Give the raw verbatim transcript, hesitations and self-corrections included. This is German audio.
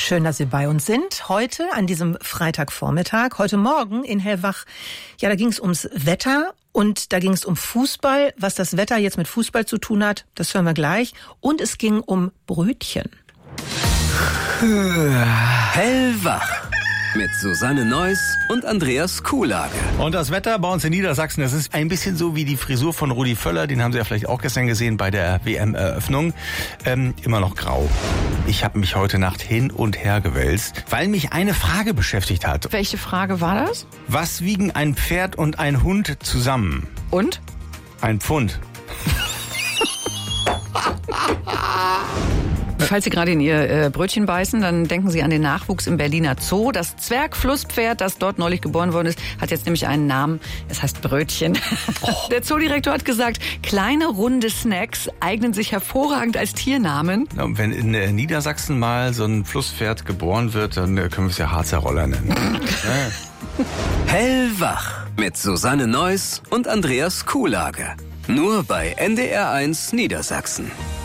Schön, dass Sie bei uns sind. Heute an diesem Freitagvormittag, heute Morgen in Hellwach, ja, da ging es ums Wetter und da ging es um Fußball. Was das Wetter jetzt mit Fußball zu tun hat, das hören wir gleich. Und es ging um Brötchen. Hellwach mit Susanne Neuss und Andreas Kuhlage. Und das Wetter bei uns in Niedersachsen, das ist ein bisschen so wie die Frisur von Rudi Völler. Den haben Sie ja vielleicht auch gestern gesehen bei der W M-Eröffnung. Ähm, immer noch grau. Ich habe mich heute Nacht hin und her gewälzt, weil mich eine Frage beschäftigt hat. Welche Frage war das? Was wiegen ein Pferd und ein Hund zusammen? Und? Ein Pfund. Falls Sie gerade in Ihr äh, Brötchen beißen, dann denken Sie an den Nachwuchs im Berliner Zoo. Das Zwergflusspferd, das dort neulich geboren worden ist, hat jetzt nämlich einen Namen. Es heißt Brötchen. Oh. Der Zoodirektor hat gesagt, kleine runde Snacks eignen sich hervorragend als Tiernamen. Ja, und wenn in äh, Niedersachsen mal so ein Flusspferd geboren wird, dann äh, können wir es ja Harzer Roller nennen. Ja. Hellwach mit Susanne Neuss und Andreas Kuhlage. Nur bei N D R eins Niedersachsen.